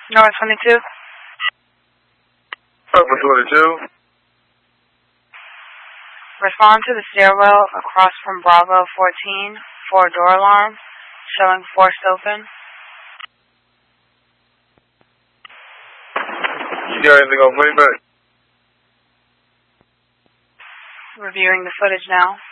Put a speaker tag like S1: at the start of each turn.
S1: North 22.
S2: Upper 22.
S1: Respond to the stairwell across from Bravo 14, 4-door alarm, showing forced open.
S2: You got anything on playback?
S1: Reviewing the footage now.